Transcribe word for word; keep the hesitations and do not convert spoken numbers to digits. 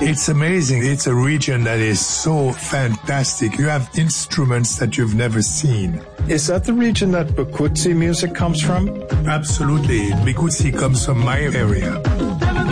It's amazing. It's a region that is so fantastic. You have instruments that you've never seen. Is that the region that Bikutsi music comes from? Absolutely. Bikutsi comes from my area.